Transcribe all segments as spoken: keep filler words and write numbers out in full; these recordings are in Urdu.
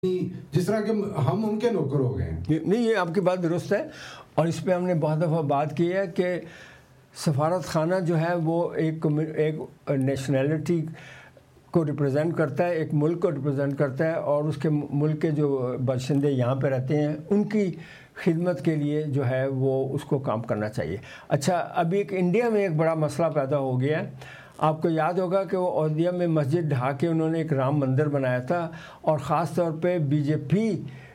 جس طرح کہ ہم ان کے نوکر ہو گئے ہیں. نہیں, یہ آپ کی بات درست ہے, اور اس پہ ہم نے بہت دفعہ بات کی ہے کہ سفارت خانہ جو ہے وہ ایک ایک نیشنلٹی کو ریپرزینٹ کرتا ہے, ایک ملک کو ریپرزینٹ کرتا ہے, اور اس کے ملک کے جو باشندے یہاں پہ رہتے ہیں ان کی خدمت کے لیے جو ہے وہ اس کو کام کرنا چاہیے. اچھا, ابھی ایک انڈیا میں ایک بڑا مسئلہ پیدا ہو گیا ہے. آپ کو یاد ہوگا کہ وہ اودھیا میں مسجد ڈھا کے انہوں نے ایک رام مندر بنایا تھا, اور خاص طور پہ بی جے پی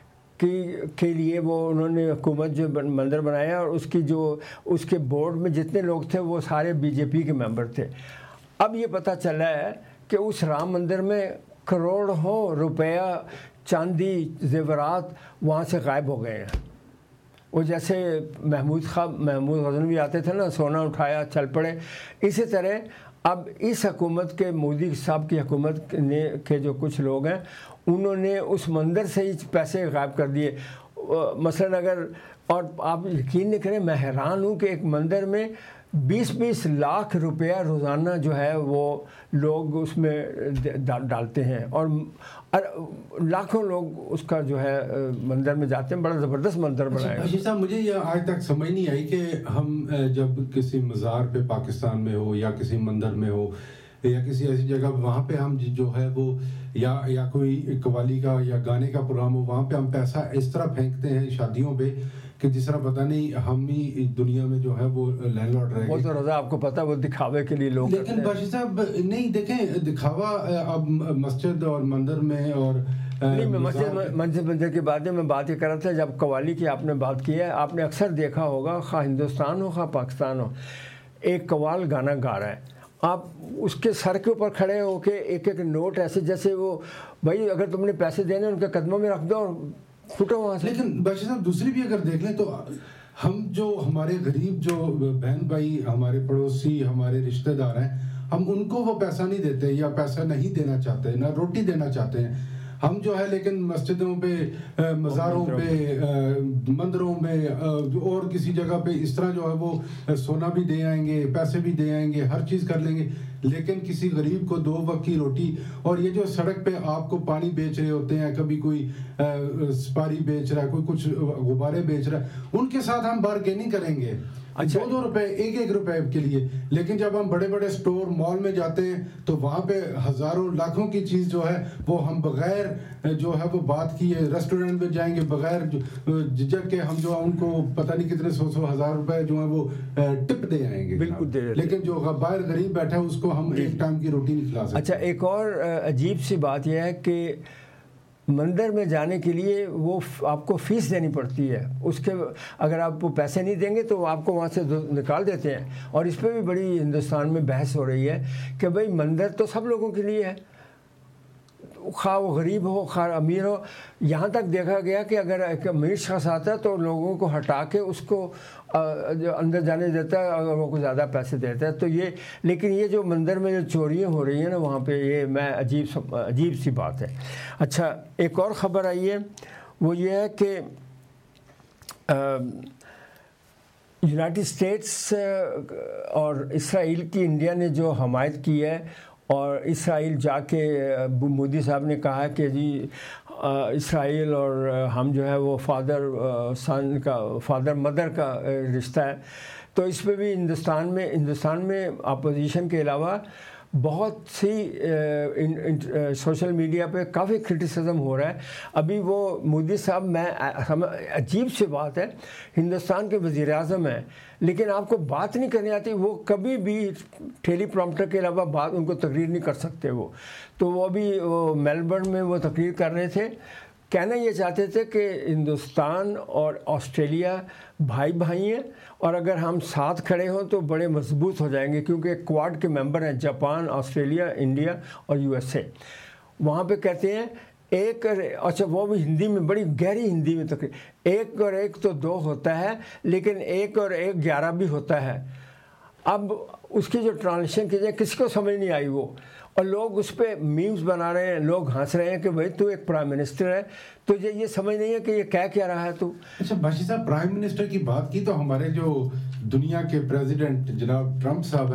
کی کے لیے وہ انہوں نے حکومت جو مندر بنایا, اور اس کی جو اس کے بورڈ میں جتنے لوگ تھے وہ سارے بی جے پی کے ممبر تھے. اب یہ پتہ چلا ہے کہ اس رام مندر میں کروڑوں روپیہ چاندی زیورات وہاں سے غائب ہو گئے ہیں. وہ جیسے محمود خواہ محمود غزنوی آتے تھے نا, سونا اٹھایا چل پڑے, اسی طرح اب اس حکومت کے مودی صاحب کی حکومت نے کے جو کچھ لوگ ہیں انہوں نے اس مندر سے ہی پیسے غائب کر دیے. مثلا اگر, اور آپ یقین نہیں کریں, میں حیران ہوں کہ ایک مندر میں بیس بیس لاکھ روپیہ روزانہ جو ہے وہ لوگ اس میں ڈالتے ہیں, اور لاکھوں لوگ اس کا جو ہے مندر میں جاتے ہیں. بڑا زبردست مندر بنایا. اچھا صاحب, مجھے یہ آج تک سمجھ نہیں آئی کہ ہم جب کسی مزار پہ پاکستان میں ہو یا کسی مندر میں ہو یا کسی ایسی جگہ وہاں پہ ہم جو ہے وہ یا یا کوئی قوالی کا یا گانے کا پروگرام ہو, وہاں پہ ہم پیسہ اس طرح پھینکتے ہیں شادیوں پہ کہ جس طرح پتہ نہیں ہم ہی دنیا میں جو ہے وہ لینڈ لارڈ رہے گے. وہ تو رضا آپ کو پتہ, وہ دکھاوے کے لیے لوگ. لیکن باشی صاحب نہیں دیکھیں, دکھاوا اب مسجد اور مندر میں اور نہیں, میں مسجد مسجد مندر کی بات ہے, میں بات یہ کر رہا تھا جب قوالی کی آپ نے بات کی ہے, آپ نے اکثر دیکھا ہوگا خواہ ہندوستان ہو خواہ پاکستان ہو, ایک قوال گانا گا رہا ہے, آپ اس کے سر کے اوپر کھڑے ہو کے ایک ایک نوٹ ایسے جیسے وہ بھائی اگر تم نے پیسے دینے ان کے قدموں میں رکھ دو اور پھوٹو وہاں سے. لیکن باشی صاحب دوسری بھی اگر دیکھ لیں تو ہم جو ہمارے غریب جو بہن بھائی ہمارے پڑوسی ہمارے رشتہ دار ہیں, ہم ان کو وہ پیسہ نہیں دیتے یا پیسہ نہیں دینا چاہتے, نہ روٹی دینا چاہتے ہیں. ہم جو ہے لیکن مسجدوں پہ, مزاروں پہ, مندروں میں اور کسی جگہ پہ اس طرح جو ہے وہ سونا بھی دے آئیں گے, پیسے بھی دے آئیں گے, ہر چیز کر لیں گے, لیکن کسی غریب کو دو وقت کی روٹی, اور یہ جو سڑک پہ آپ کو پانی بیچ رہے ہوتے ہیں, کبھی کوئی سپاری بیچ رہا ہے, کوئی کچھ غبارے بیچ رہا ہے, ان کے ساتھ ہم بارگیننگ کریں گے دو دو روپے ایک ایک روپے کے لیے. لیکن جب ہم بڑے بڑے سٹور مال میں جاتے ہیں تو وہاں پہ ہزاروں لاکھوں کی چیز جو ہے وہ ہم بغیر جو ہے وہ بات کی ہے, ریسٹورنٹ میں جائیں گے بغیر جھجک کے, ہم جو ہے ان کو پتہ نہیں کتنے سو سو ہزار روپے جو ہے وہ ٹپ دے آئیں گے. بالکل دے. لیکن جو باہر غریب بیٹھا ہے اس کو ہم ایک ٹائم کی روٹی نہیں کھلا سکتے. اچھا, ایک اور عجیب سی بات یہ ہے کہ مندر میں جانے کے لیے وہ آپ کو فیس دینی پڑتی ہے. اس کے اگر آپ وہ پیسے نہیں دیں گے تو آپ کو وہاں سے نکال دیتے ہیں. اور اس پہ بھی بڑی ہندوستان میں بحث ہو رہی ہے کہ بھئی مندر تو سب لوگوں کے لیے ہے, خواہ وہ غریب ہو خواہ امیر ہو. یہاں تک دیکھا گیا کہ اگر ایک امیر شخص آتا ہے تو لوگوں کو ہٹا کے اس کو جو اندر جانے دیتا ہے اگر وہ کو زیادہ پیسے دیتا ہے. تو یہ لیکن یہ جو مندر میں جو چوریاں ہو رہی ہیں نا وہاں پہ, یہ میں عجیب عجیب سی بات ہے. اچھا, ایک اور خبر آئی ہے, وہ یہ ہے کہ یونائٹڈ اسٹیٹس اور اسرائیل کی انڈیا نے جو حمایت کی ہے, اور اسرائیل جا کے مودی صاحب نے کہا کہ جی اسرائیل اور ہم جو ہے وہ فادر سن کا فادر مدر کا رشتہ ہے. تو اس پہ بھی ہندوستان میں ہندوستان میں اپوزیشن کے علاوہ بہت سی سوشل میڈیا پہ کافی کرٹیسزم ہو رہا ہے. ابھی وہ مودی صاحب, میں عجیب سی بات ہے, ہندوستان کے وزیر اعظم ہیں لیکن آپ کو بات نہیں کرنی آتی. وہ کبھی بھی ٹیلی پرومپٹر کے علاوہ بات ان کو تقریر نہیں کر سکتے. وہ تو وہ ابھی وہ میلبرن میں وہ تقریر کر رہے تھے, کہنا یہ چاہتے تھے کہ ہندوستان اور آسٹریلیا بھائی بھائی ہیں, اور اگر ہم ساتھ کھڑے ہوں تو بڑے مضبوط ہو جائیں گے, کیونکہ کوواڈ کے ممبر ہیں جاپان, آسٹریلیا, انڈیا اور یو ایس اے. وہاں پہ کہتے ہیں ایک, اچھا وہ بھی ہندی میں بڑی گہری ہندی میں تقریر, ایک اور ایک تو دو ہوتا ہے لیکن ایک اور ایک گیارہ بھی ہوتا ہے. اب اس کی جو ٹرانسلیشن کی جائے کسی کو سمجھ نہیں آئی وہ, اور لوگ اس پہ میمز بنا رہے ہیں, لوگ ہنس رہے ہیں کہ بھائی تو ایک پرائم منسٹر ہے, تجھے یہ سمجھ نہیں ہے کہ یہ کہہ کیا رہا ہے تو. اچھا باشی صاحب, پرائم منسٹر کی بات کی تو ہمارے جو دنیا کے پریزیڈنٹ جناب ٹرمپ صاحب ہیں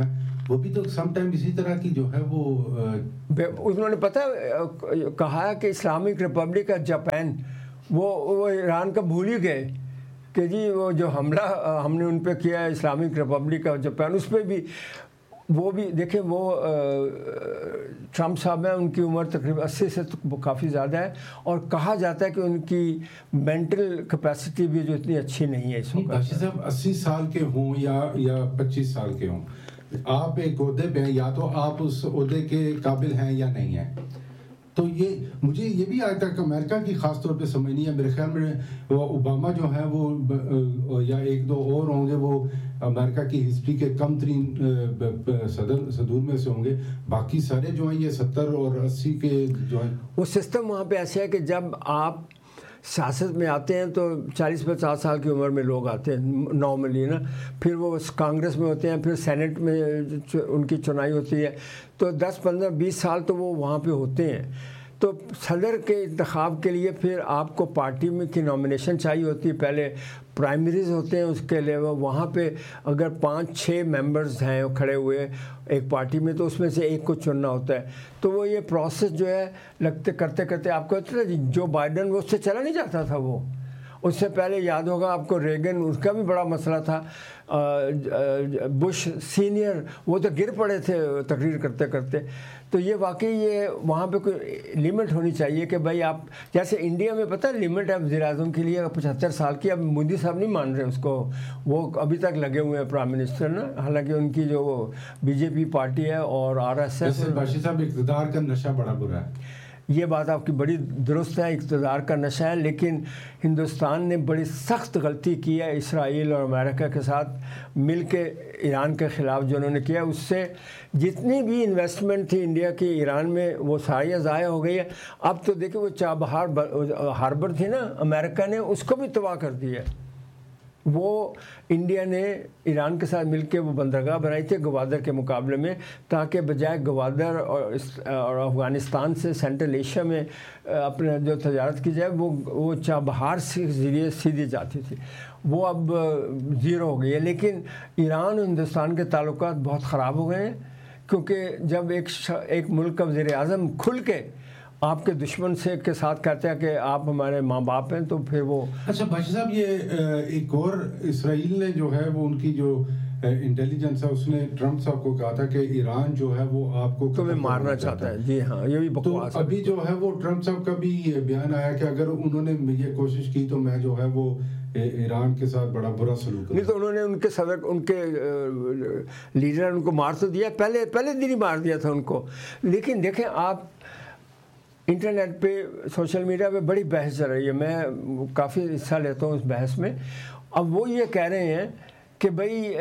وہ بھی تو سم ٹائم اسی طرح کی جو ہے وہ انہوں نے پتہ کہا کہ اسلامک ریپبلک آف جاپان وہ وہ ایران کا بھول ہی گئے کہ جی وہ جو حملہ ہم نے ان پہ کیا ہے اسلامک ریپبلک آف جاپان، اس پہ بھی وہ بھی دیکھیں وہ ٹرمپ صاحب ہیں، ان کی عمر تقریباً اسی سے کافی زیادہ ہے، اور کہا جاتا ہے کہ ان کی مینٹل کیپیسٹی بھی جو اتنی اچھی نہیں ہے اس وقت. باشی صاحب اسی سال کے ہوں یا یا پچیس سال کے ہوں، آپ ایک عہدے پہ ہیں، یا تو آپ اس عہدے کے قابل ہیں یا نہیں ہیں. تو یہ مجھے یہ بھی آج تک امریکہ کی خاص طور پہ سمجھ نہیں ہے. میرے خیال میں وہ اوباما جو ہے وہ یا ایک دو اور ہوں گے وہ امریکہ کی ہسٹری کے کم ترین صدر صدور میں سے ہوں گے. باقی سارے جو ہیں یہ ستر اور اسی کے جو ہیں وہ سسٹم وہاں پہ ایسے ہے کہ جب آپ سیاست میں آتے ہیں تو چالیس پچاس سال کی عمر میں لوگ آتے ہیں نارملی نا، پھر وہ کانگریس میں ہوتے ہیں، پھر سینٹ میں ان کی چنائی ہوتی ہے، تو دس پندرہ بیس سال تو وہ وہاں پہ ہوتے ہیں. تو صدر کے انتخاب کے لیے پھر آپ کو پارٹی میں کی نامینیشن چاہیے ہوتی ہے، پہلے پرائمریز ہوتے ہیں، اس کے علاوہ وہاں پہ اگر پانچ چھ ممبرز ہیں کھڑے ہوئے ایک پارٹی میں تو اس میں سے ایک کو چننا ہوتا ہے. تو وہ یہ پروسیس جو ہے لگتے کرتے کرتے آپ کو جو بائیڈن وہ اس سے چلا نہیں جاتا تھا. وہ اس سے پہلے یاد ہوگا آپ کو ریگن، اس کا بھی بڑا مسئلہ تھا. بش سینئر وہ تو گر پڑے تھے تقریر کرتے کرتے. تو یہ واقعی یہ وہاں پہ کوئی لمٹ ہونی چاہیے کہ بھائی آپ جیسے انڈیا میں پتہ لمٹ ہے وزیر اعظم کے لیے پچہتر سال کی. اب مودی صاحب نہیں مان رہے اس کو، وہ ابھی تک لگے ہوئے ہیں پرائم منسٹر نا، حالانکہ ان کی جو بی جے پی پارٹی ہے اور آر ایس ایس. باشی صاحب اقتدار کا نشہ بڑا برا ہے. یہ بات آپ کی بڑی درست ہے، اقتدار کا نشہ ہے، لیکن ہندوستان نے بڑی سخت غلطی کی ہے اسرائیل اور امریکہ کے ساتھ مل کے ایران کے خلاف جو انہوں نے کیا. اس سے جتنی بھی انویسٹمنٹ تھی انڈیا کی ایران میں وہ ساری ضائع ہو گئی ہے. اب تو دیکھیں وہ چابہار ہاربر تھی نا، امریکہ نے اس کو بھی تباہ کر دیا ہے. وہ انڈیا نے ایران کے ساتھ مل کے وہ بندرگاہ بنائی تھی گوادر کے مقابلے میں، تاکہ بجائے گوادر اور اور افغانستان سے سینٹرل ایشیا میں اپنے جو تجارت کی جائے وہ وہ چابہار سے ذریعے سیدھی جاتی تھی. وہ اب زیرو ہو گئی ہے. لیکن ایران اور ہندوستان کے تعلقات بہت خراب ہو گئے ہیں، کیونکہ جب ایک ایک ملک کا وزیر اعظم کھل کے آپ کے دشمن سے کے ساتھ کہتے ہیں کہ آپ ہمارے ماں باپ ہیں، تو پھر وہ اچھا باشی صاحب یہ ایک اور اسرائیل نے جو ہے وہ ان کی جو انٹیلیجنس ہے اس نے ٹرمپ صاحب کو کہا تھا کہ ایران جو ہے وہ آپ کو تمہیں مارنا چاہتا ہے. جی ہاں، یہ بھی بکواس. تو ابھی جو ہے وہ ٹرمپ صاحب کا بھی بیان آیا کہ اگر انہوں نے یہ کوشش کی تو میں جو ہے وہ ایران کے ساتھ بڑا برا سلوک نہیں. تو انہوں نے ان کے صدر ان کے لیڈر ان کو مار تو دیا، پہلے پہلے دن ہی مار دیا تھا ان کو. لیکن دیکھیں آپ انٹرنیٹ پہ سوشل میڈیا پہ بڑی بحث چل رہی ہے، میں کافی حصہ لیتا ہوں اس بحث میں. اب وہ یہ کہہ رہے ہیں کہ بھائی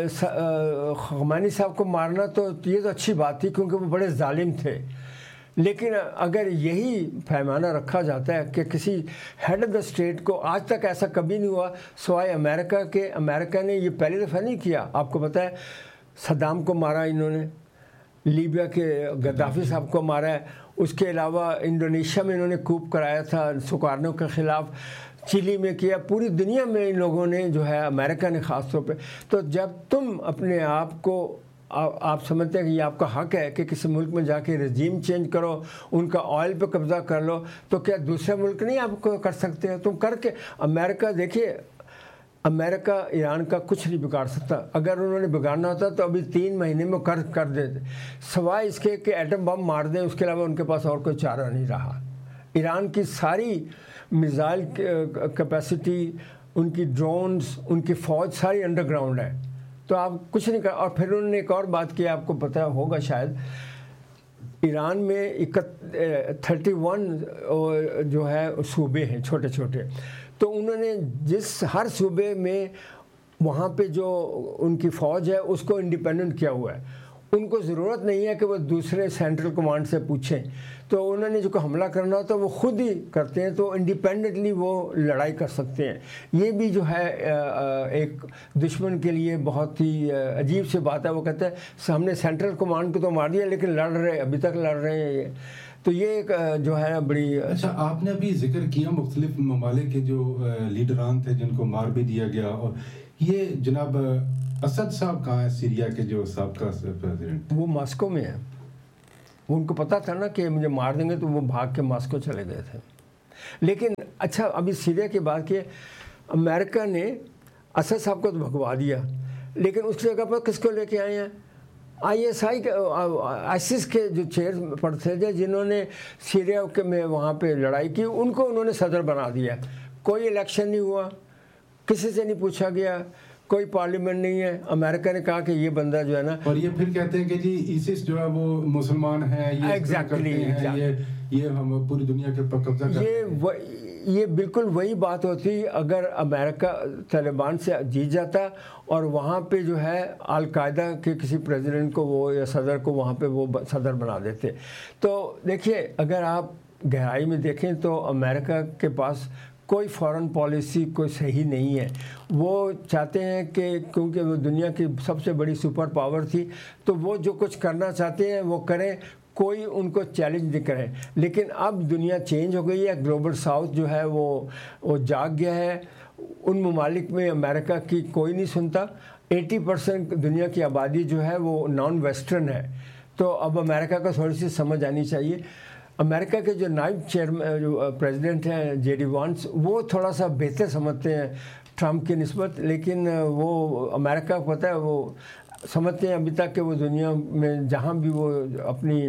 خمینی صاحب کو مارنا تو یہ تو اچھی بات تھی کیونکہ وہ بڑے ظالم تھے، لیکن اگر یہی پیمانہ رکھا جاتا ہے کہ کسی ہیڈ آف دا اسٹیٹ کو، آج تک ایسا کبھی نہیں ہوا سوائے امریکہ کے، امریکہ نے یہ پہلی دفعہ نہیں کیا. آپ کو پتہ ہے صدام کو مارا انہوں نے، لیبیا کے غدافی صاحب کو مارا ہے، اس کے علاوہ انڈونیشیا میں انہوں نے کوپ کرایا تھا سکارنو کے خلاف، چلی میں کیا، پوری دنیا میں ان لوگوں نے جو ہے امریکہ نے خاص طور پہ. تو جب تم اپنے آپ کو آپ سمجھتے ہیں کہ یہ آپ کا حق ہے کہ کسی ملک میں جا کے رجیم چینج کرو، ان کا آئل پہ قبضہ کر لو، تو کیا دوسرے ملک نہیں آپ کو کر سکتے ہیں؟ تم کر کے امریکہ دیکھیے، امریکہ ایران کا کچھ نہیں بگاڑ سکتا. اگر انہوں نے بگاڑنا ہوتا تو ابھی تین مہینے میں کر کر دیتے، سوائے اس کے کہ ایٹم بم مار دیں، اس کے علاوہ ان کے پاس اور کوئی چارہ نہیں رہا. ایران کی ساری میزائل کیپیسٹی، ان کی ڈرونز، ان کی فوج ساری انڈر گراؤنڈ ہے، تو آپ کچھ نہیں کر. اور پھر انہوں نے ایک اور بات کی، آپ کو پتہ ہوگا شاید، ایران میں تھرٹی ون جو ہے صوبے ہیں چھوٹے چھوٹے، تو انہوں نے جس ہر صوبے میں وہاں پہ جو ان کی فوج ہے اس کو انڈیپینڈنٹ کیا ہوا ہے. ان کو ضرورت نہیں ہے کہ وہ دوسرے سینٹرل کمانڈ سے پوچھیں. تو انہوں نے جو کو حملہ کرنا ہوتا ہے وہ خود ہی کرتے ہیں، تو انڈیپینڈنٹلی وہ لڑائی کر سکتے ہیں. یہ بھی جو ہے ایک دشمن کے لیے بہت ہی عجیب سی بات ہے. وہ کہتے ہیں ہم نے سینٹرل کمانڈ کو تو مار دیا لیکن لڑ رہے ابھی تک لڑ رہے ہیں یہ. تو یہ ایک جو ہے بڑی. اچھا آپ نے ابھی ذکر کیا مختلف ممالک کے جو لیڈران تھے جن کو مار بھی دیا گیا, اور یہ جناب اسد صاحب کہاں ہیں سیریا کے جو سابقہ پریزیڈنٹ؟ وہ ماسکو میں ہیں. وہ ان کو پتہ تھا نا کہ مجھے مار دیں گے تو وہ بھاگ کے ماسکو چلے گئے تھے. لیکن اچھا ابھی سیریا کی بات کی, امریکہ نے اسد صاحب کو تو بھگوا دیا, لیکن اس جگہ پر کس کو لے کے آئے ہیں؟ آئی ایس آئی کے آئیسس کے جو چیئر پر تھے جنہوں نے سیریا کے میں وہاں پہ لڑائی کی, ان کو انہوں نے صدر بنا دیا. کوئی الیکشن نہیں ہوا, کسی سے نہیں پوچھا گیا, کوئی پارلیمنٹ نہیں ہے. امریکہ نے کہا کہ یہ بندہ جو ہے نا, اور یہ پھر کہتے ہیں کہ جی ایسس جو ہے وہ مسلمان ہیں, یہ ایگزیکٹلی یہ یہ ہم پوری دنیا کے پر قبضہ کرتے ہیں. یہ بالکل وہی بات ہوتی اگر امریکہ طالبان سے جیت جاتا اور وہاں پہ جو ہے القاعدہ کے کسی پریزیڈنٹ کو وہ یا صدر کو وہاں پہ وہ صدر بنا دیتے. تو دیکھیے اگر آپ گہرائی میں دیکھیں تو امریکہ کے پاس کوئی فارن پالیسی کوئی صحیح نہیں ہے. وہ چاہتے ہیں کہ کیونکہ وہ دنیا کی سب سے بڑی سپر پاور تھی تو وہ جو کچھ کرنا چاہتے ہیں وہ کریں, کوئی ان کو چیلنج نہیں کرے. لیکن اب دنیا چینج ہو گئی ہے, گلوبل ساؤتھ جو ہے وہ وہ جاگ گیا ہے. ان ممالک میں امریکہ کی کوئی نہیں سنتا. ایٹی پرسینٹ دنیا کی آبادی جو ہے وہ نان ویسٹرن ہے. تو اب امریکہ کو تھوڑی سی سمجھ آنی چاہیے. امریکہ کے جو نائب چیئرمین جو پریزیڈنٹ ہیں جے ڈی وانس, وہ تھوڑا سا بہتر سمجھتے ہیں ٹرمپ کی نسبت, لیکن وہ امریکہ کو پتہ ہے وہ سمجھتے ہیں ابھی تک کہ وہ دنیا میں جہاں بھی وہ اپنی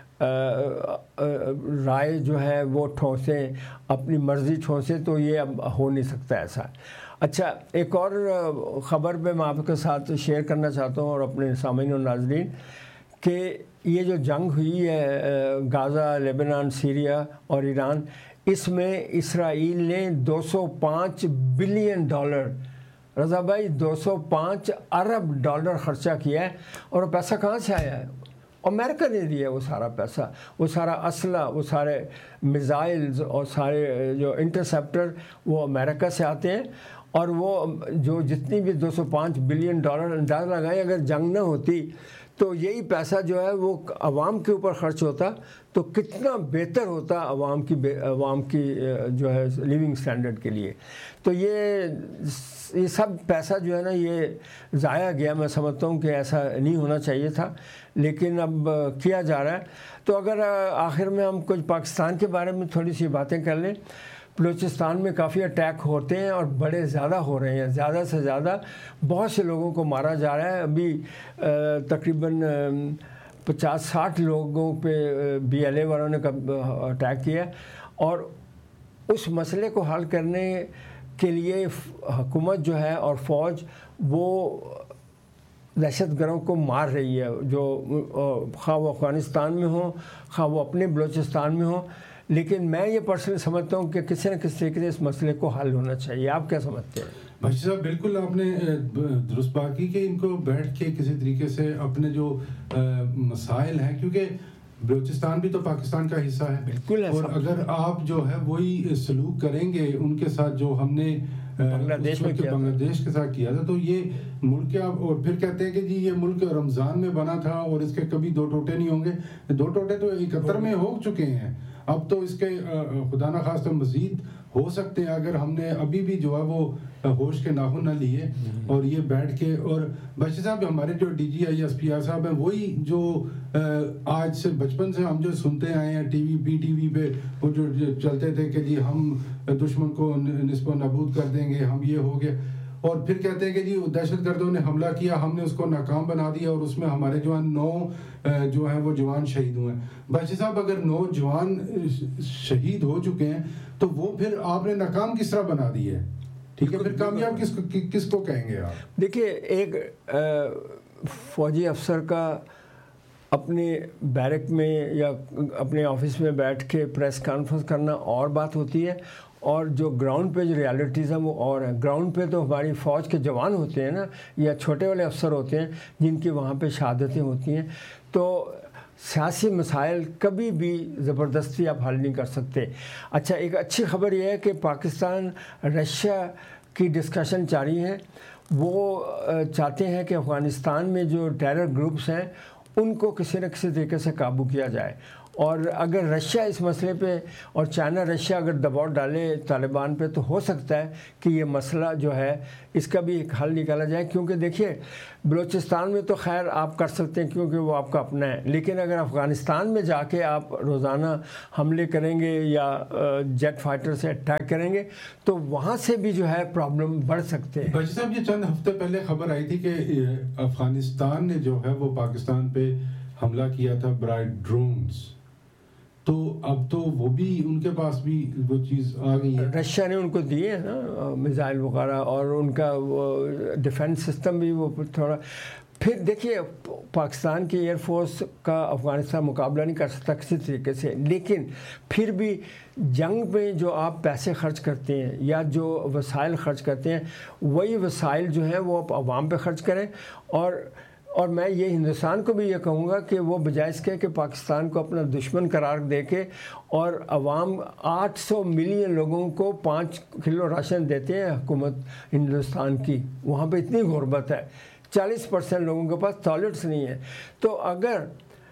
رائے جو ہے وہ ٹھونسیں, اپنی مرضی ٹھونسیں, تو یہ اب ہو نہیں سکتا ایسا. اچھا ایک اور خبر میں میں آپ کے ساتھ شیئر کرنا چاہتا ہوں اور اپنے سامعین اور ناظرین, کہ یہ جو جنگ ہوئی ہے غازہ, لیبنان, سیریا اور ایران, اس میں اسرائیل نے دو سو پانچ بلین ڈالر, رضا بھائی دو سو پانچ ارب ڈالر خرچہ کیا ہے. اور وہ پیسہ کہاں سے آیا ہے؟ امریکہ نے دیا وہ سارا پیسہ. وہ سارا اسلحہ, وہ سارے میزائلز اور سارے جو انٹرسیپٹر وہ امریکہ سے آتے ہیں. اور وہ جو جتنی بھی دو سو پانچ بلین ڈالر اندازہ لگائیں, اگر جنگ نہ ہوتی تو یہی پیسہ جو ہے وہ عوام کے اوپر خرچ ہوتا تو کتنا بہتر ہوتا عوام کی عوام کی جو ہے لیونگ سٹینڈرڈ کے لیے. تو یہ یہ سب پیسہ جو ہے نا یہ ضائع گیا. میں سمجھتا ہوں کہ ایسا نہیں ہونا چاہیے تھا, لیکن اب کیا جا رہا ہے. تو اگر آخر میں ہم کچھ پاکستان کے بارے میں تھوڑی سی باتیں کر لیں. بلوچستان میں کافی اٹیک ہوتے ہیں اور بڑے زیادہ ہو رہے ہیں, زیادہ سے زیادہ بہت سے لوگوں کو مارا جا رہا ہے. ابھی تقریباً پچاس ساٹھ لوگوں پہ بی ایل اے والوں نے اٹیک کیا, اور اس مسئلے کو حل کرنے کے لیے حکومت جو ہے اور فوج وہ دہشت گردوں کو مار رہی ہے, جو خواہ وہ افغانستان میں ہوں خواہ وہ اپنے بلوچستان میں ہوں. لیکن میں یہ پرسنلی سمجھتا ہوں کہ کسی نہ کسی طریقے سے اس مسئلے کو حل ہونا چاہیے. آپ کیا سمجھتے ہیں؟ بھائی صاحب بالکل آپ نے درست بات کی کہ ان کو بیٹھ کے کسی طریقے سے اپنے جو مسائل ہیں, کیونکہ بلوچستان بھی تو پاکستان کا حصہ ہے بالکل, اور اگر آپ جو ہے وہی سلوک کریں گے ان کے ساتھ جو ہم نے بنگلہ دیش میں کیا بنگلہ دیش کے ساتھ کیا تھا, تو یہ ملک کیا, اور پھر کہتے ہیں کہ جی یہ ملک رمضان میں بنا تھا اور اس کے کبھی دو ٹوٹے نہیں ہوں گے. دو ٹوٹے تو اکہتر میں ہو چکے ہیں, اب تو اس کے خدا نخواستہ مزید ہو سکتے ہیں اگر ہم نے ابھی بھی جو ہے وہ ہوش کے ناخن نہ لیے اور یہ بیٹھ کے. اور بشیر صاحب ہمارے جو D G I S P R صاحب ہیں وہی جو آج سے بچپن سے ہم جو سنتے آئے ہیں T V P T V پہ وہ جو چلتے تھے کہ جی ہم دشمن کو نصب و نابود کر دیں گے, ہم یہ ہو گئے, اور پھر کہتے ہیں کہ جی دہشت گردوں نے حملہ کیا, ہم نے اس کو ناکام بنا دیا اور اس میں ہمارے جو ہیں نو جو ہیں وہ جوان شہید ہوئے ہیں. بشیر صاحب اگر نو جوان شہید ہو چکے ہیں تو وہ پھر آپ نے ناکام کس طرح بنا دی ہے؟ ٹھیک ہے, پھر کامیاب کس کو کس کو کہیں گے آپ؟ دیکھیے ایک فوجی افسر کا اپنے بیرک میں یا اپنے آفس میں بیٹھ کے پریس کانفرنس کرنا اور بات ہوتی ہے, اور جو گراؤنڈ پہ جو ریالٹیز ہیں وہ اور ہیں. گراؤنڈ پہ تو ہماری فوج کے جوان ہوتے ہیں نا, یا چھوٹے والے افسر ہوتے ہیں جن کی وہاں پہ شہادتیں ہوتی ہیں. تو سیاسی مسائل کبھی بھی زبردستی آپ حل نہیں کر سکتے. اچھا ایک اچھی خبر یہ ہے کہ پاکستان رشیا کی ڈسکشن جاری ہے. وہ چاہتے ہیں کہ افغانستان میں جو ٹیرر گروپس ہیں ان کو کسی نہ کسی طریقے سے قابو کیا جائے, اور اگر رشیا اس مسئلے پہ اور چائنا رشیا اگر دباؤ ڈالے طالبان پہ تو ہو سکتا ہے کہ یہ مسئلہ جو ہے اس کا بھی ایک حل نکالا جائے. کیونکہ دیکھیے بلوچستان میں تو خیر آپ کر سکتے ہیں کیونکہ وہ آپ کا اپنا ہے, لیکن اگر افغانستان میں جا کے آپ روزانہ حملے کریں گے یا جیٹ فائٹر سے اٹیک کریں گے تو وہاں سے بھی جو ہے پرابلم بڑھ سکتے ہیں. بھائی صاحب یہ چند ہفتے پہلے خبر آئی تھی کہ افغانستان نے جو ہے وہ پاکستان پہ حملہ کیا تھا برائے ڈرونز, تو اب تو وہ بھی ان کے پاس بھی وہ چیز آ گئی ہے. رشیا نے ان کو دیے نا میزائل وغیرہ اور ان کا وہ ڈیفنس سسٹم بھی وہ تھوڑا. پھر دیکھیے پاکستان کی ایئر فورس کا افغانستان مقابلہ نہیں کر سکتا کسی طریقے سے, لیکن پھر بھی جنگ میں جو آپ پیسے خرچ کرتے ہیں یا جو وسائل خرچ کرتے ہیں وہی وسائل جو ہیں وہ آپ عوام پہ خرچ کریں. اور اور میں یہ ہندوستان کو بھی یہ کہوں گا کہ وہ بجائے اس کے کہ پاکستان کو اپنا دشمن قرار دے کے اور عوام آٹھ سو ملین لوگوں کو پانچ کلو راشن دیتے ہیں حکومت ہندوستان کی, وہاں پہ اتنی غربت ہے, چالیس پرسینٹ لوگوں کے پاس ٹوائلٹس نہیں ہیں. تو اگر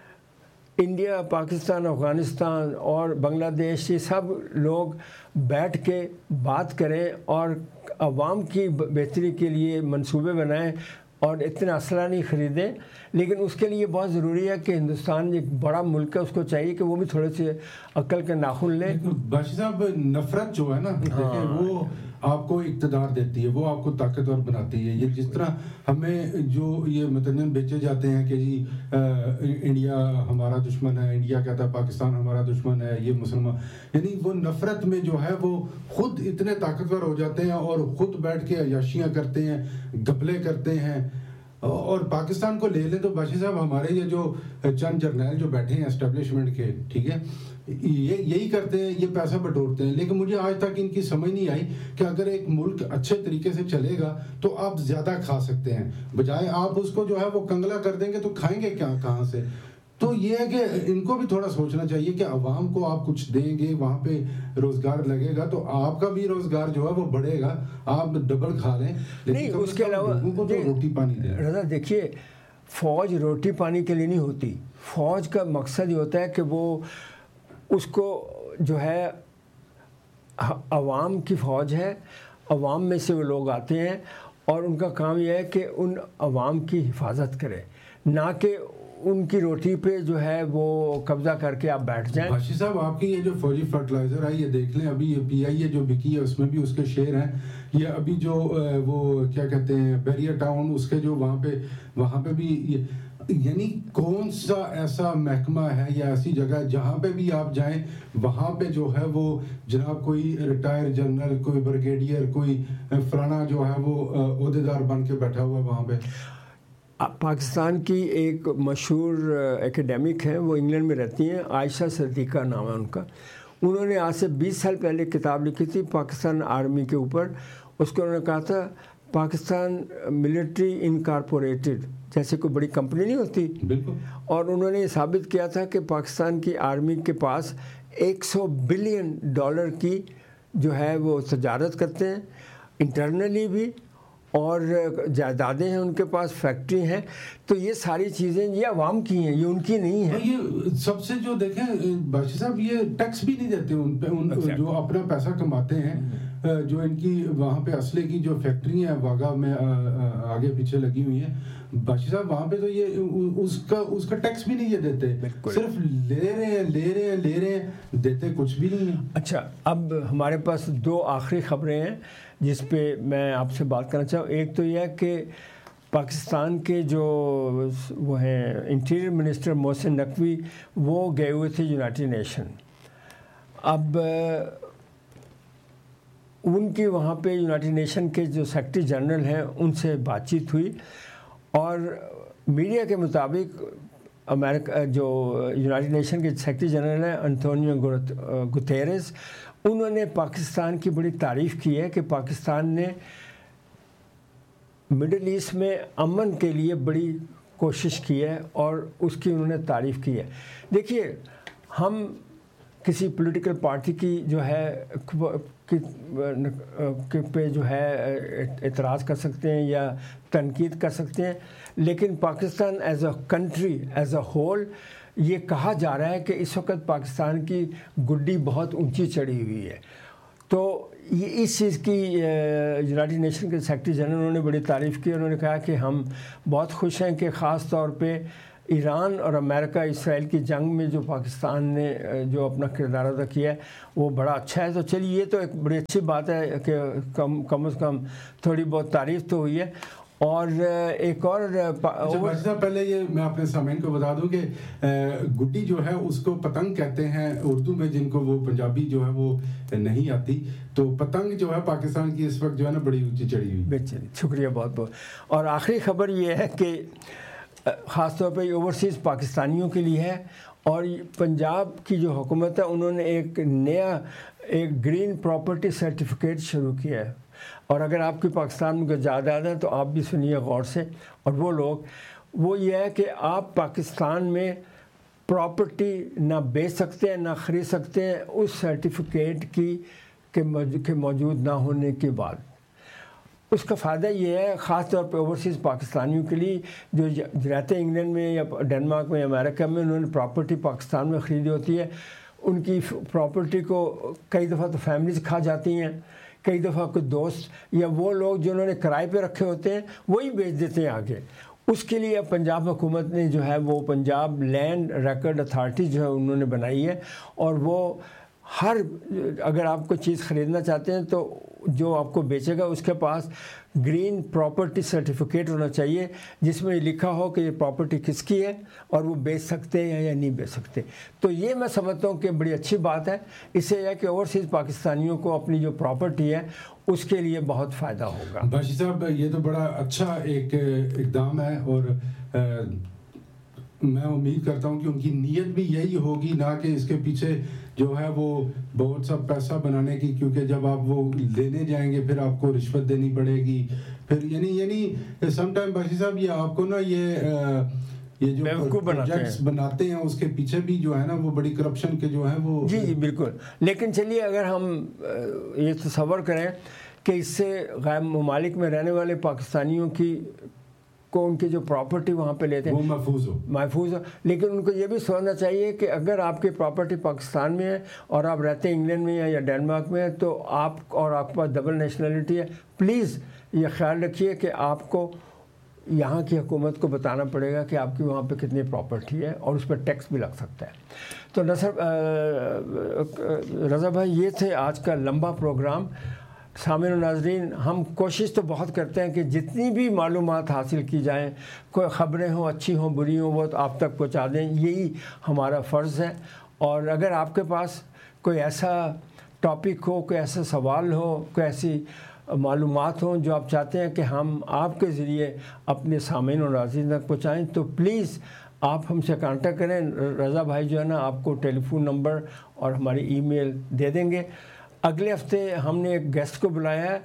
انڈیا, پاکستان, افغانستان اور بنگلہ دیش یہ سب لوگ بیٹھ کے بات کریں اور عوام کی بہتری کے لیے منصوبے بنائیں اور اتنا اسلحہ نہیں خریدیں, لیکن اس کے لیے بہت ضروری ہے کہ ہندوستان ایک بڑا ملک ہے, اس کو چاہیے کہ وہ بھی تھوڑے سے عقل کے ناخن لیں. باشی صاحب نفرت جو ہے نا دیکھیں وہ آپ کو اقتدار دیتی ہے, وہ آپ کو طاقتور بناتی ہے. یہ جس طرح ہمیں جو یہ متنم بیچے جاتے ہیں کہ جی انڈیا ہمارا دشمن ہے, انڈیا کہتا ہے پاکستان ہمارا دشمن ہے, یہ مسلمان, یعنی وہ نفرت میں جو ہے وہ خود اتنے طاقتور ہو جاتے ہیں اور خود بیٹھ کے عیاشیاں کرتے ہیں, گھپلے کرتے ہیں. اور پاکستان کو لے لیں تو باشی صاحب ہمارے یہ جو چند جرنیل جو بیٹھے ہیں اسٹیبلشمنٹ کے, ٹھیک ہے, یہ یہی کرتے ہیں, یہ پیسہ بٹورتے ہیں. لیکن مجھے آج تک ان کی سمجھ نہیں آئی کہ اگر ایک ملک اچھے طریقے سے چلے گا تو آپ زیادہ کھا سکتے ہیں, بجائے آپ اس کو جو ہے وہ کنگلا کر دیں گے تو کھائیں گے کیا, کہاں سے. تو یہ ہے کہ ان کو بھی تھوڑا سوچنا چاہیے کہ عوام کو آپ کچھ دیں گے, وہاں پہ روزگار لگے گا تو آپ کا بھی روزگار جو ہے وہ بڑھے گا, آپ ڈبل کھا لیں. نہیں اس کے علاوہ روٹی پانی دیں. رضا دیکھیے فوج روٹی پانی کے لیے نہیں ہوتی, فوج کا مقصد یہ ہوتا ہے کہ وہ اس کو جو ہے عوام کی فوج ہے, عوام میں سے وہ لوگ آتے ہیں اور ان کا کام یہ ہے کہ ان عوام کی حفاظت کرے, نہ کہ ان کی روٹی پہ جو ہے وہ قبضہ کر کے آپ بیٹھ جائیں. باشی صاحب آپ کی یہ جو فوجی فرٹیلائزر ہے یہ دیکھ لیں, ابھی یہ پی آئی اے جو بکی ہے اس میں بھی اس کے شیئر ہیں. یہ ابھی جو وہ کیا کہتے ہیں بیریا ٹاؤن اس کے جو وہاں پہ وہاں پہ بھی, یعنی کون سا ایسا محکمہ ہے یا ایسی جگہ جہاں پہ بھی آپ جائیں وہاں پہ جو ہے وہ جناب کوئی ریٹائر جنرل, کوئی بریگیڈیئر, کوئی فلانا جو ہے وہ عہدیدار بن کے بیٹھا ہوا ہے وہاں پہ. پاکستان کی ایک مشہور ایکیڈیمک ہیں, وہ انگلینڈ میں رہتی ہیں, عائشہ صدیقہ نام ہے ان کا. انہوں نے آج سے بیس سال پہلے کتاب لکھی تھی پاکستان آرمی کے اوپر. اس کو انہوں نے کہا تھا پاکستان ملٹری انکارپوریٹڈ, جیسے کوئی بڑی کمپنی نہیں ہوتی. بالکل. اور انہوں نے یہ ثابت کیا تھا کہ پاکستان کی آرمی کے پاس ایک سو بلین ڈالر کی جو ہے وہ تجارت کرتے ہیں, انٹرنلی بھی, اور جائیدادیں ہیں ان کے پاس, فیکٹری ہیں. تو یہ ساری چیزیں یہ عوام کی ہیں, یہ ان کی نہیں ہیں. یہ سب سے جو دیکھیں باشی صاحب یہ ٹیکس بھی نہیں دیتے ان پہ, ان جو اپنا پیسہ کماتے ہیں, جو ان کی وہاں پہ اسلحے کی جو فیکٹری ہیں واگا میں آگے پیچھے لگی ہوئی ہیں باشی صاحب, وہاں پہ تو یہ اس کا اس کا ٹیکس بھی نہیں یہ دیتے, صرف لے رہے ہیں لے رہے ہیں لے رہے ہیں, دیتے کچھ بھی نہیں ہے. اچھا اب ہمارے پاس دو آخری خبریں ہیں جس پہ میں آپ سے بات کرنا چاہوں. ایک تو یہ ہے کہ پاکستان کے جو وہ ہیں انٹیریئر منسٹر محسن نقوی, وہ گئے ہوئے تھے یونائٹڈ نیشن. اب ان کی وہاں پہ یونائٹڈ نیشن کے جو سیکرٹری جنرل ہیں ان سے بات چیت ہوئی, اور میڈیا کے مطابق امریکہ جو یونائٹڈ نیشن کے سیکرٹری جنرل ہیں انتونیو گوتیرس, انہوں نے پاکستان کی بڑی تعریف کی ہے کہ پاکستان نے مڈل ایسٹ میں امن کے لیے بڑی کوشش کی ہے اور اس کی انہوں نے تعریف کی ہے. دیکھیے ہم کسی پولیٹیکل پارٹی کی جو ہے پہ جو ہے اعتراض کر سکتے ہیں یا تنقید کر سکتے ہیں, لیکن Pakistan as a country as a whole یہ کہا جا رہا ہے کہ اس وقت پاکستان کی گڈی بہت اونچی چڑھی ہوئی ہے. تو یہ اس چیز کی یونائٹڈ نیشن کے سیکرٹری جنرل انہوں نے بڑی تعریف کی. انہوں نے کہا کہ ہم بہت خوش ہیں کہ خاص طور پہ ایران اور امریکہ اسرائیل کی جنگ میں جو پاکستان نے جو اپنا کردار ادا کیا ہے وہ بڑا اچھا ہے. تو چلیے یہ تو ایک بڑی اچھی بات ہے کہ کم کم از کم تھوڑی بہت تعریف تو ہوئی ہے. اور ایک اور اچھا پہلے یہ میں اپنے سامعین کو بتا دوں کہ گڈی جو ہے اس کو پتنگ کہتے ہیں اردو میں, جن کو وہ پنجابی جو ہے وہ نہیں آتی. تو پتنگ جو ہے پاکستان کی اس وقت جو ہے نا بڑی اونچی چڑھی ہوئی. بہتر, شکریہ بہت بہت. اور آخری خبر یہ ہے کہ خاص طور پہ اوورسیز پاکستانیوں کے لیے ہے, اور پنجاب کی جو حکومت ہے انہوں نے ایک نیا ایک گرین پراپرٹی سرٹیفکیٹ شروع کیا ہے. اور اگر آپ کی پاکستان میں جائیداد ہے تو آپ بھی سنیے غور سے. اور وہ لوگ وہ یہ ہے کہ آپ پاکستان میں پراپرٹی نہ بیچ سکتے ہیں نہ خرید سکتے ہیں اس سرٹیفکیٹ کی کے موجود نہ ہونے کے بعد. اس کا فائدہ یہ ہے خاص طور پہ اوورسیز پاکستانیوں کے لیے جو رہتے ہیں انگلینڈ میں یا ڈنمارک میں یا امریکہ میں, انہوں نے پراپرٹی پاکستان میں خریدی ہوتی ہے. ان کی پراپرٹی کو کئی دفعہ تو فیملیز کھا جاتی ہیں, کئی دفعہ کوئی دوست یا وہ لوگ جنہوں نے کرائے پہ رکھے ہوتے ہیں وہی بیچ دیتے ہیں آگے. اس کے لیے اب پنجاب حکومت نے جو ہے وہ پنجاب لینڈ ریکارڈ اتھارٹی جو ہے انہوں نے بنائی ہے, اور وہ ہر اگر آپ کو چیز خریدنا چاہتے ہیں تو جو آپ کو بیچے گا اس کے پاس گرین پراپرٹی سرٹیفکیٹ ہونا چاہیے جس میں لکھا ہو کہ یہ پراپرٹی کس کی ہے اور وہ بیچ سکتے ہیں یا نہیں بیچ سکتے. تو یہ میں سمجھتا ہوں کہ بڑی اچھی بات ہے. اس سے یہ کہ اوورسیز پاکستانیوں کو اپنی جو پراپرٹی ہے اس کے لیے بہت فائدہ ہوگا. باشی صاحب یہ تو بڑا اچھا ایک اقدام ہے, اور میں امید کرتا ہوں کہ ان کی نیت بھی یہی ہوگی, نہ کہ اس کے پیچھے جو ہے وہ بہت سا پیسہ بنانے کی, کیونکہ جب آپ وہ لینے جائیں گے پھر آپ کو رشوت دینی پڑے گی. پھر یعنی یعنی سم ٹائم باشی صاحب یہ آپ کو نا یہ یہ جو پروجیکٹس بناتے ہیں اس کے پیچھے بھی جو ہے نا وہ بڑی کرپشن کے جو ہیں وہ. جی جی بالکل. لیکن چلیے اگر ہم یہ تصور کریں کہ اس سے غیر ممالک میں رہنے والے پاکستانیوں کی کو ان کی جو پراپرٹی وہاں پہ لیتے ہیں وہ محفوظ ہو محفوظ ہو لیکن ان کو یہ بھی سوچنا چاہیے کہ اگر آپ کی پراپرٹی پاکستان میں ہے اور آپ رہتے ہیں انگلینڈ میں یا ڈنمارک میں تو آپ اور آپ کے پاس ڈبل نیشنلٹی ہے, پلیز یہ خیال رکھیے کہ آپ کو یہاں کی حکومت کو بتانا پڑے گا کہ آپ کی وہاں پہ کتنی پراپرٹی ہے اور اس پہ ٹیکس بھی لگ سکتا ہے. تو نصر رضا بھائی یہ تھے آج کا لمبا پروگرام. سامعین و ناظرین, ہم کوشش تو بہت کرتے ہیں کہ جتنی بھی معلومات حاصل کی جائیں, کوئی خبریں ہوں اچھی ہوں بری ہوں وہ آپ تک پہنچا دیں, یہی ہمارا فرض ہے. اور اگر آپ کے پاس کوئی ایسا ٹاپک ہو, کوئی ایسا سوال ہو, کوئی ایسی معلومات ہوں جو آپ چاہتے ہیں کہ ہم آپ کے ذریعے اپنے سامعین و ناظرین تک پہنچائیں تو پلیز آپ ہم سے کانٹیکٹ کریں. رضا بھائی جو ہے نا آپ کو ٹیلی فون نمبر اور ہماری ای میل دے دیں گے. اگلے ہفتے ہم نے ایک گیسٹ کو بلایا ہے,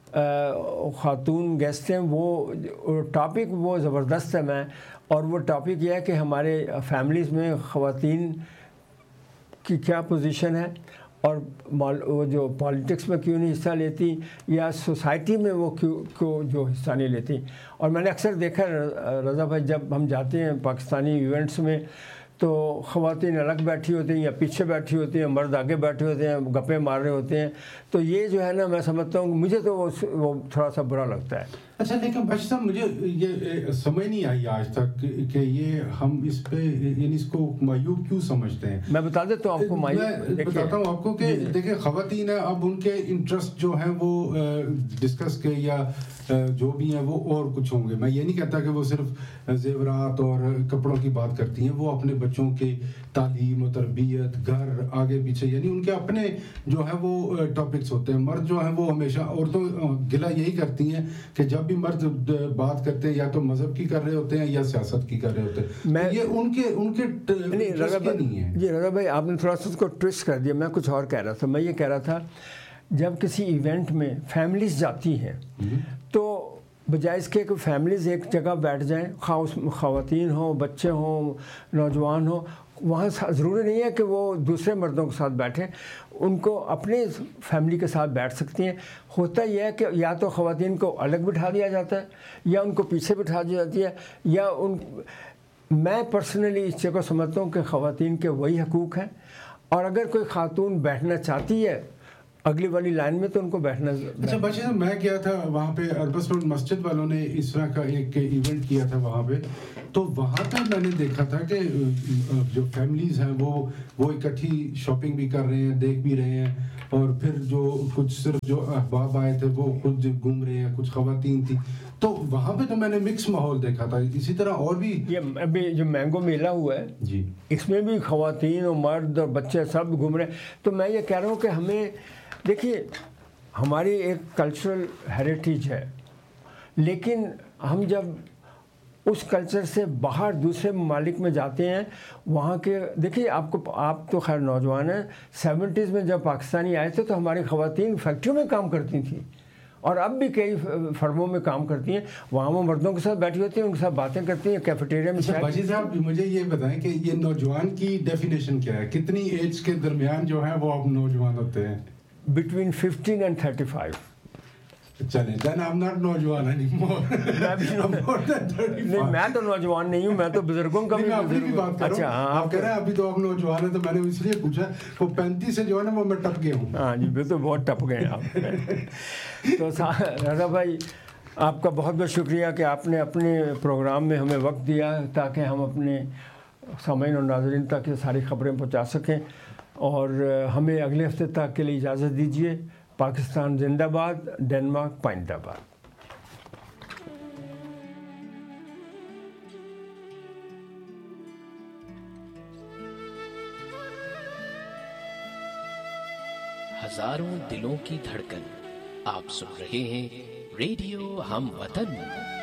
خاتون گیسٹ ہیں, وہ ٹاپک وہ زبردست ہے میں اور وہ ٹاپک یہ ہے کہ ہمارے فیملیز میں خواتین کی کیا پوزیشن ہے اور وہ جو پالیٹکس میں کیوں نہیں حصہ لیتی یا سوسائٹی میں وہ کیوں کیوں جو حصہ نہیں لیتی. اور میں نے اکثر دیکھا رضا بھائی جب ہم جاتے ہیں پاکستانی ایونٹس میں تو خواتین الگ بیٹھی ہوتی ہیں یا پیچھے بیٹھی ہوتی ہیں, مرد آگے بیٹھے ہوتے ہیں, گپے مار رہے ہوتے ہیں. تو یہ جو ہے نا میں سمجھتا ہوں مجھے تو وہ تھوڑا سا برا لگتا ہے. اچھا لیکن باشی صاحب مجھے یہ سمجھ نہیں آئی آج تک کہ یہ ہم اس پہ یعنی اس کو معیوب کیوں سمجھتے ہیں. میں بتا دیتا ہوں آپ کو معیوب میں بتاتا ہوں آپ کو کہ دیکھیں خواتین ہیں, اب ان کے انٹرسٹ جو ہیں وہ ڈسکس کے یا جو بھی ہیں وہ اور کچھ ہوں گے. میں یہ نہیں کہتا کہ وہ صرف زیورات اور کپڑوں کی بات کرتی ہیں, وہ اپنے بچوں کی تعلیم و تربیت, گھر, آگے پیچھے یعنی ان کے اپنے جو ہے وہ ٹاپکس ہوتے ہیں. مرد جو ہیں وہ ہمیشہ عورتوں گلہ یہی کرتی ہیں کہ جب بھی مرد بات کرتے ہیں یا تو مذہب کی کر رہے ہوتے ہیں یا سیاست کی کر رہے ہوتے ہیں. میں یہ ان کے ان کے نہیں ہے. جی رضا بھائی آپ نے تھوڑا سا اس کو ٹوسٹ کر دیا. میں کچھ اور کہہ رہا تھا. میں یہ کہہ رہا تھا جب کسی ایونٹ میں فیملیز جاتی ہیں تو بجائے اس کے کہ فیملیز ایک جگہ بیٹھ جائیں, خواہ خواتین ہوں, بچے ہوں, نوجوان ہوں, وہاں ضروری نہیں ہے کہ وہ دوسرے مردوں کے ساتھ بیٹھیں, ان کو اپنے فیملی کے ساتھ بیٹھ سکتی ہیں. ہوتا یہ ہے کہ یا تو خواتین کو الگ بٹھا دیا جاتا ہے یا ان کو پیچھے بٹھا دی جاتی ہے یا ان میں پرسنلی اس چیز کو سمجھتا ہوں کہ خواتین کے وہی حقوق ہیں، اور اگر کوئی خاتون بیٹھنا چاہتی ہے اگلی والی لائن میں تو ان کو بیٹھنا. اچھا بچے صاحب، میں گیا تھا وہاں پہ اربس روڈ مسجد والوں نے اس طرح کا ایک ایونٹ کیا تھا وہاں پہ، تو وہاں پہ میں نے دیکھا تھا کہ جو فیملیز ہیں وہ وہ اکٹھی شاپنگ بھی کر رہے ہیں، دیکھ بھی رہے ہیں، اور پھر جو کچھ صرف جو احباب آئے تھے وہ خود گھوم رہے ہیں، کچھ خواتین تھی. تو وہاں پہ تو میں نے مکس ماحول دیکھا تھا. اسی طرح اور بھی یہ ابھی جو مینگو میلہ ہوا ہے جی، اس میں بھی خواتین اور مرد اور بچے سب گھوم رہے ہیں. تو میں یہ کہہ رہا ہوں کہ ہمیں دیکھیے ہماری ایک کلچرل ہیریٹیج ہے، لیکن ہم جب اس کلچر سے باہر دوسرے ممالک میں جاتے ہیں وہاں کے دیکھیے آپ کو آپ تو خیر نوجوان ہیں، سیونٹیز میں جب پاکستانی آئے تھے تو ہماری خواتین فیکٹریوں میں کام کرتی تھیں اور اب بھی کئی فرموں میں کام کرتی ہیں. وہاں وہ مردوں کے ساتھ بیٹھی ہوتی ہیں، ان کے ساتھ باتیں کرتی ہیں کیفیٹیریا میں. باجی صاحب مجھے یہ بتائیں کہ یہ نوجوان کی ڈیفینیشن کیا ہے؟ کتنی ایج کے درمیان جو ہے وہ اب نوجوان ہوتے ہیں؟ Between fifteen and thirty five. چلیں دین آئی ایم ناٹ نوجوان اینی مور. نہیں میں تو نوجوان نہیں ہوں، میں تو بزرگوں کا بھی بات کر رہا ہوں. آپ کہہ رہے ہیں ابھی تو آپ نوجوان ہیں، تو میں نے اس لیے پوچھا وہ پینتیس سے جو ہے نا وہ میں ٹپ گیا ہوں. ہاں جی وہ تو بہت ٹپ گئے ہیں آپ. تو رضا بھائی آپ کا بہت بہت شکریہ کہ آپ نے اپنے پروگرام میں ہمیں وقت دیا تاکہ ہم اپنے سامعین اور ناظرین تک یہ ساری خبریں پہنچا سکیں، اور ہمیں اگلے ہفتے تک کے لیے اجازت دیجیے. پاکستان زندہ باد، ڈنمارک پائندہ باد. ہزاروں دلوں کی دھڑکن، آپ سن رہے ہیں ریڈیو ہم وطن.